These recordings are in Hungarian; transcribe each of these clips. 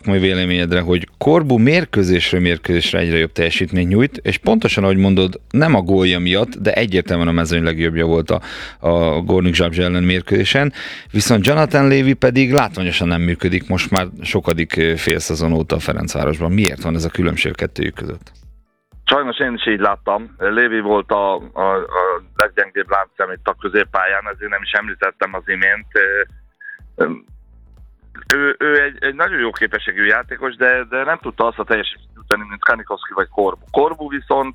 szakmai véleményedre, hogy Corbu mérkőzésre egyre jobb teljesítményt nyújt, és pontosan ahogy mondod, nem a gólja miatt, de egyértelműen a mezőny legjobbja volt a Górnik Zabrze ellen mérkőzésen, viszont Jonathan Lévy pedig látványosan nem működik most már sokadik félszezon óta a Ferencvárosban. Miért van ez a különbség a kettőjük között? Sajnos én is így láttam. Lévy volt a leggyengébb láncszem itt a középpályán, ezért nem is említettem az imént. Ő egy nagyon jó képességű játékos, de nem tudta azt a teljesítményt jutani, mint Kanikowski vagy Corbu. Corbu viszont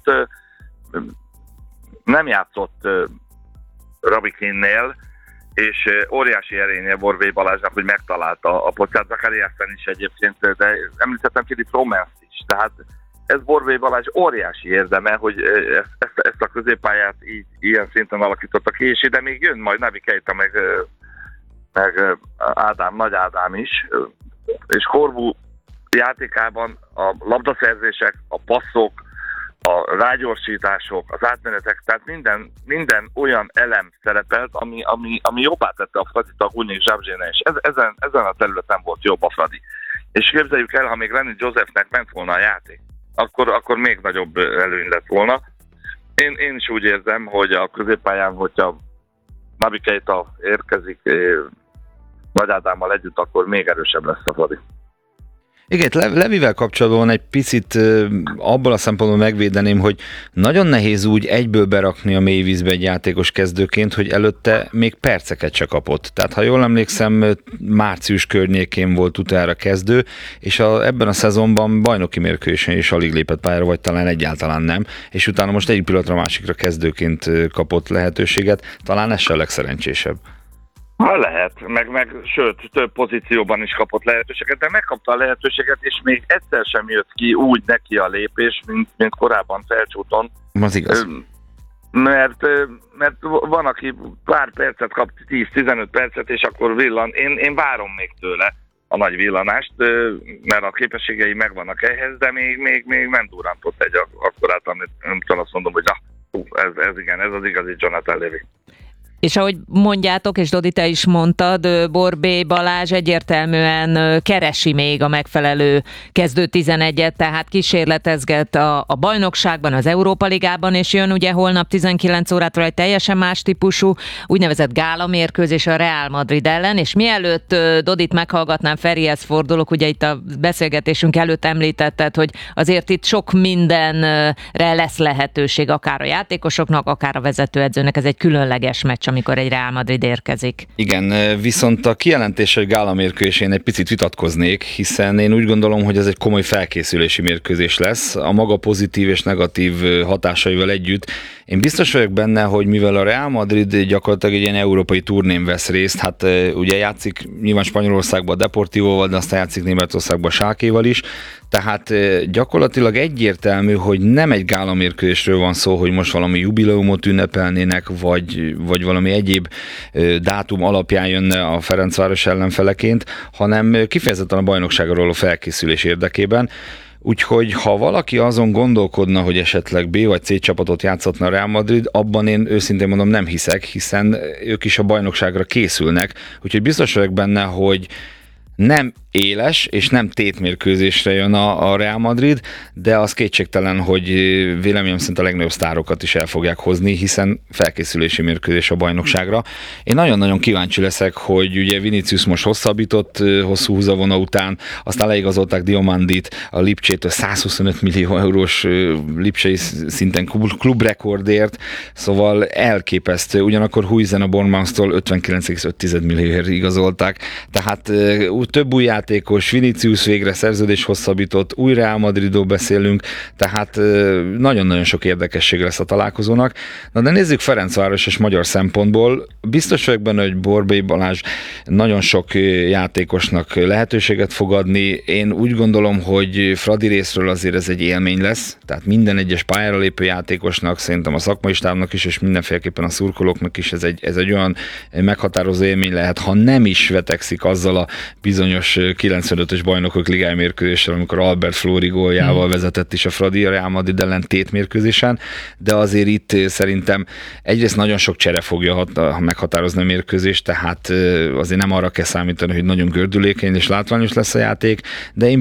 nem játszott Rabikinnél, és óriási erénye Borbély Balázsnak, hogy megtalálta a pontját, Zakariasen is egyébként, de említettem Filip Románzt is. Tehát ez Borbély Balázs óriási érdeme, hogy ezt a középpályát így ilyen szinten alakította ki, és ide még jön majd Naby Keita, meg Nagy Ádám is, és Corbu játékában a labdaszerzések, a passzok, a rágyorsítások, az átmenetek, tehát minden olyan elem szerepelt, ami jobbá tette a Fradit a Górnik Zabrze-nél, és ezen a területen volt jobb a Fradi. És képzeljük el, ha még Lenny Josephnek ment volna a játék, akkor még nagyobb előny lett volna. Én is úgy érzem, hogy a középpályán, hogyha Naby Keita érkezik Nagy Ádámmal együtt, akkor még erősebb lesz a Fradi. Igen, Levivel kapcsolatban egy picit abból a szempontból megvédeném, hogy nagyon nehéz úgy egyből berakni a mélyvízbe egy játékos kezdőként, hogy előtte még perceket se kapott. Tehát ha jól emlékszem, március környékén volt utána kezdő, és ebben a szezonban bajnoki mérkőzésen is alig lépett pályára, vagy talán egyáltalán nem, és utána most egyik pillanatra másikra kezdőként kapott lehetőséget. Talán ez se a legszerencsésebb. Lehet, sőt, több pozícióban is kapott lehetőséget, de megkapta a lehetőséget, és még egyszer sem jött ki úgy neki a lépés, mint korábban Felcsúton. Az igaz. Mert van, aki pár percet kap, 10-15 percet, és akkor villan. Én várom még tőle a nagy villanást, mert a képességei megvannak ehhez, de még nem durrantott egy akkorát, amit nem tudom, azt mondom, hogy ez az igazi Jonathan Lévy. És ahogy mondjátok, és Dodi, te is mondtad, Borbély Balázs egyértelműen keresi még a megfelelő kezdő 11-et, tehát kísérletezget a bajnokságban, az Európa Ligában, és jön ugye holnap 19 órától egy teljesen más típusú, úgynevezett gála mérkőzés a Real Madrid ellen, és mielőtt Dodit meghallgatnám, Ferihez fordulok, ugye itt a beszélgetésünk előtt említetted, hogy azért itt sok mindenre lesz lehetőség, akár a játékosoknak, akár a vezetőedzőnek, ez egy különleges meccs, amikor egy Real Madrid érkezik. Igen, viszont a kijelentés, hogy gála mérkőzésén egy picit vitatkoznék, hiszen én úgy gondolom, hogy ez egy komoly felkészülési mérkőzés lesz, a maga pozitív és negatív hatásaival együtt. Én biztos vagyok benne, hogy mivel a Real Madrid gyakorlatilag egy ilyen európai turnén vesz részt, hát ugye játszik nyilván Spanyolországban a Deportivóval, de aztán játszik Németországban a Schalkéval is, tehát gyakorlatilag egyértelmű, hogy nem egy gála mérkőzésről van szó, hogy most valami jubileumot ünnepelnének, vagy valami egyéb dátum alapján jönne a Ferencváros ellenfeleként, hanem kifejezetten a bajnokságról való felkészülés érdekében. Úgyhogy ha valaki azon gondolkodna, hogy esetleg B vagy C csapatot játszhatna a Real Madrid, abban én őszintén mondom nem hiszek, hiszen ők is a bajnokságra készülnek. Úgyhogy biztos vagyok benne, hogy nem éles és nem tétmérkőzésre jön a Real Madrid, de az kétségtelen, hogy véleményem szerint a legnagyobb sztárokat is el fogják hozni, hiszen felkészülési mérkőzés a bajnokságra. Én nagyon-nagyon kíváncsi leszek, hogy ugye Vinicius most hosszabbított hosszú húzavona után, aztán leigazolták Diomandit a Lipcsétől 125 millió eurós lipcsei szinten klubrekordért, szóval elképesztő. Ugyanakkor Huijsen a Bournemouth-tól 59,5 millióért igazolták, tehát több új játékos, Vinicius végre szerződés hosszabbított, új Real Madridról beszélünk, tehát nagyon-nagyon sok érdekesség lesz a találkozónak. Na de nézzük Ferencváros és magyar szempontból. Biztos vagyok benne, hogy Borbély Balázs nagyon sok játékosnak lehetőséget fog adni. Én úgy gondolom, hogy Fradi részről azért ez egy élmény lesz, tehát minden egyes pályára lépő játékosnak, szerintem a szakmai stábnak is, és mindenféleképpen a szurkolóknak is ez egy olyan meghatározó élmény lehet, ha nem is vetekszik azzal a bizonyos 95-ös bajnokok ligája mérkőzéssel, amikor Albert Flóri góljával vezetett is a Fradi a Real Madrid ellen tétmérkőzésen, de azért itt szerintem egyrészt nagyon sok csere fogja meghatározni a mérkőzést, tehát azért nem arra kell számítani, hogy nagyon gördülékeny és látványos lesz a játék, de én